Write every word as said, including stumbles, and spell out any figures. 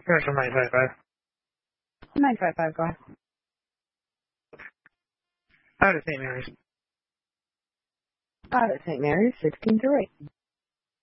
Commercial nine five five. nine five five, go ahead. Out of Saint Mary's. Out at Saint Mary's, sixteen through eight.